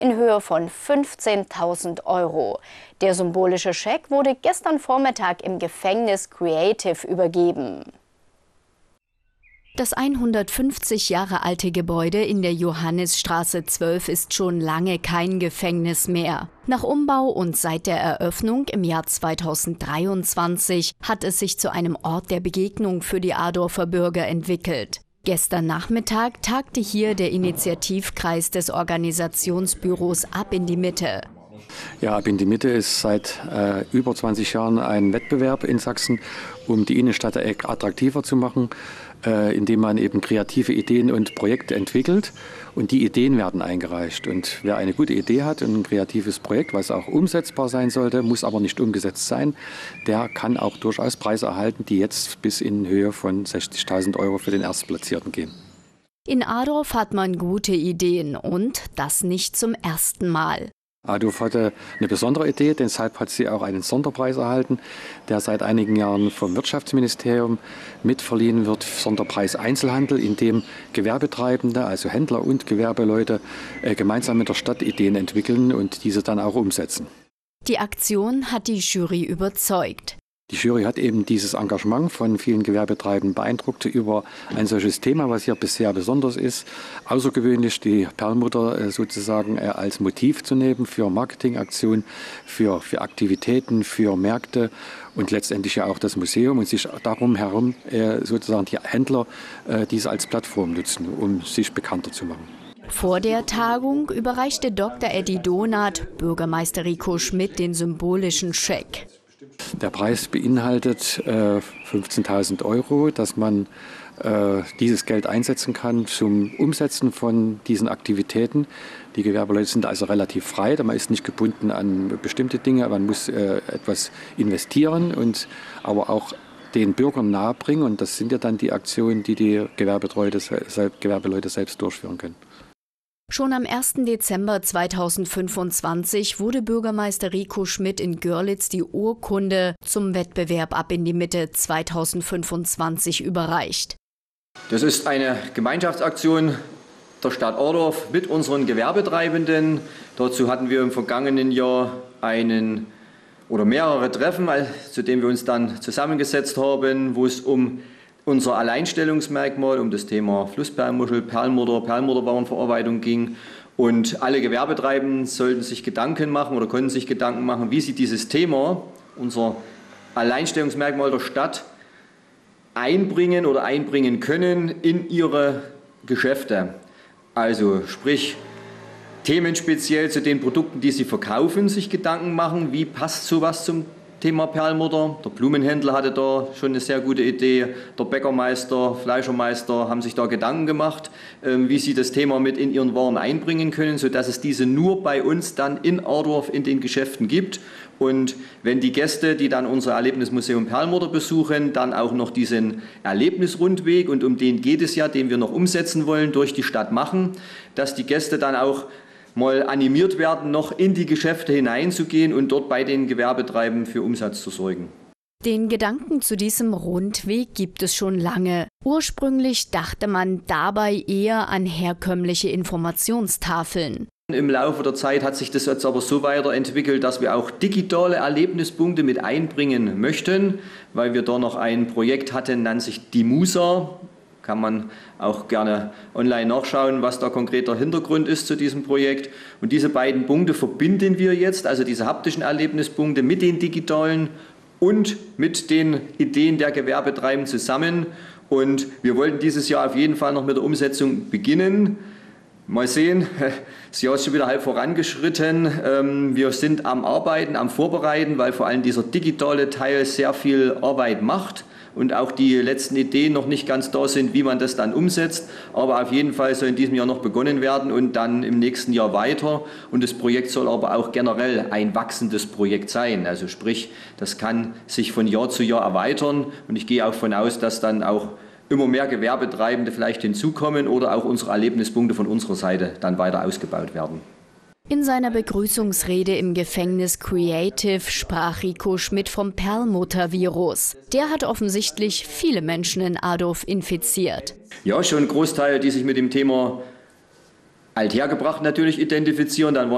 in Höhe von 15.000 €. Der symbolische Scheck wurde gestern Vormittag im Gefängnis Creative übergeben. Das 150 Jahre alte Gebäude in der Johannisstraße 12 ist schon lange kein Gefängnis mehr. Nach Umbau und seit der Eröffnung im Jahr 2023 hat es sich zu einem Ort der Begegnung für die Adorfer Bürger entwickelt. Gestern Nachmittag tagte hier der Initiativkreis des Organisationsbüros Ab in die Mitte. Ja, Ab in die Mitte ist seit über 20 Jahren ein Wettbewerb in Sachsen, um die Innenstadt attraktiver zu machen, indem man eben kreative Ideen und Projekte entwickelt. Und die Ideen werden eingereicht. Und wer eine gute Idee hat und ein kreatives Projekt, was auch umsetzbar sein sollte, muss aber nicht umgesetzt sein, der kann auch durchaus Preise erhalten, die jetzt bis in Höhe von 60.000 € für den Erstplatzierten gehen. In Adorf hat man gute Ideen und das nicht zum ersten Mal. Adorf hatte eine besondere Idee, deshalb hat sie auch einen Sonderpreis erhalten, der seit einigen Jahren vom Wirtschaftsministerium mitverliehen wird. Sonderpreis Einzelhandel, in dem Gewerbetreibende, also Händler und Gewerbeleute, gemeinsam mit der Stadt Ideen entwickeln und diese dann auch umsetzen. Die Aktion hat die Jury überzeugt. Die Jury hat eben dieses Engagement von vielen Gewerbetreibenden beeindruckt über ein solches Thema, was hier bisher besonders ist. Außergewöhnlich die Perlmutter sozusagen als Motiv zu nehmen für Marketingaktionen, für Aktivitäten, für Märkte und letztendlich ja auch das Museum und sich darum herum sozusagen die Händler dies als Plattform nutzen, um sich bekannter zu machen. Vor der Tagung überreichte Dr. Eddie Donath Bürgermeister Rico Schmidt den symbolischen Scheck. Der Preis beinhaltet 15.000 €, dass man dieses Geld einsetzen kann zum Umsetzen von diesen Aktivitäten. Die Gewerbeleute sind also relativ frei, man ist nicht gebunden an bestimmte Dinge, man muss etwas investieren und aber auch den Bürgern nahebringen. Und das sind ja dann die Aktionen, die die Gewerbeleute selbst durchführen können. Schon am 1. Dezember 2025 wurde Bürgermeister Rico Schmidt in Görlitz die Urkunde zum Wettbewerb Ab in die Mitte 2025 überreicht. Das ist eine Gemeinschaftsaktion der Stadt Adorf mit unseren Gewerbetreibenden. Dazu hatten wir im vergangenen Jahr mehrere Treffen, zu denen wir uns dann zusammengesetzt haben, wo es um unser Alleinstellungsmerkmal, um das Thema Flussperlmuschel, Perlmutterwarenverarbeitung ging. Und alle Gewerbetreibenden sollten sich Gedanken machen oder konnten sich Gedanken machen, wie sie dieses Thema, unser Alleinstellungsmerkmal der Stadt, einbringen können in ihre Geschäfte. Also sprich, themenspeziell zu den Produkten, die sie verkaufen, sich Gedanken machen, wie passt sowas zum Thema Perlmutter. Der Blumenhändler hatte da schon eine sehr gute Idee. Der Bäckermeister, Fleischermeister haben sich da Gedanken gemacht, wie sie das Thema mit in ihren Waren einbringen können, sodass es diese nur bei uns dann in Adorf in den Geschäften gibt. Und wenn die Gäste, die dann unser Erlebnismuseum Perlmutter besuchen, dann auch noch diesen Erlebnisrundweg, und um den geht es ja, den wir noch umsetzen wollen, durch die Stadt machen, dass die Gäste dann auch mal animiert werden, noch in die Geschäfte hineinzugehen und dort bei den Gewerbetreibenden für Umsatz zu sorgen. Den Gedanken zu diesem Rundweg gibt es schon lange. Ursprünglich dachte man dabei eher an herkömmliche Informationstafeln. Im Laufe der Zeit hat sich das jetzt aber so weiterentwickelt, dass wir auch digitale Erlebnispunkte mit einbringen möchten, weil wir da noch ein Projekt hatten, nennt sich die Musa. Kann man auch gerne online nachschauen, was da konkret der Hintergrund ist zu diesem Projekt. Und diese beiden Punkte verbinden wir jetzt, also diese haptischen Erlebnispunkte mit den digitalen und mit den Ideen der Gewerbetreibenden zusammen. Und wir wollten dieses Jahr auf jeden Fall noch mit der Umsetzung beginnen. Mal sehen, das Jahr ist schon wieder halb vorangeschritten. Wir sind am Arbeiten, am Vorbereiten, weil vor allem dieser digitale Teil sehr viel Arbeit macht und auch die letzten Ideen noch nicht ganz da sind, wie man das dann umsetzt. Aber auf jeden Fall soll in diesem Jahr noch begonnen werden und dann im nächsten Jahr weiter. Und das Projekt soll aber auch generell ein wachsendes Projekt sein. Also sprich, das kann sich von Jahr zu Jahr erweitern. Und ich gehe auch davon aus, dass dann auch immer mehr Gewerbetreibende vielleicht hinzukommen oder auch unsere Erlebnispunkte von unserer Seite dann weiter ausgebaut werden. In seiner Begrüßungsrede im Gefängnis Creative sprach Rico Schmidt vom Perlmutter-Virus. Der hat offensichtlich viele Menschen in Adorf infiziert. Ja, schon ein Großteil, die sich mit dem Thema althergebracht natürlich identifizieren. Dann